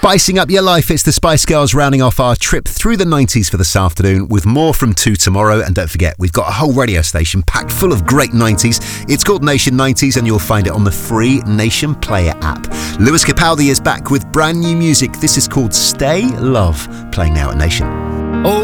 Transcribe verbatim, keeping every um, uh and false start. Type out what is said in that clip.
Spicing up your life, it's the Spice Girls rounding off our trip through the nineties for this afternoon with more from two tomorrow. And don't forget, we've got a whole radio station packed full of great nineties. It's called Nation nineties and you'll find it on the free Nation Player app. Lewis Capaldi is back with brand new music. This is called Stay Love, playing now at Nation.